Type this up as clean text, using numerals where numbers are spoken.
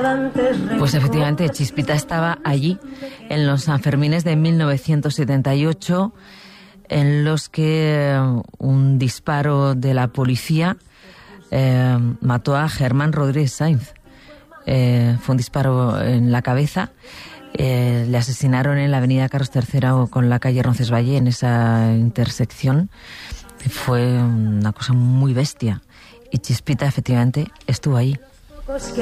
Pues efectivamente, Chispita estaba allí en los Sanfermines de 1978, en los que un disparo de la policía mató a Germán Rodríguez Sainz. Fue un disparo en la cabeza. Le asesinaron en la avenida Carlos III con la calle Roncesvalles, en esa intersección. Fue una cosa muy bestia. Y Chispita efectivamente estuvo allí.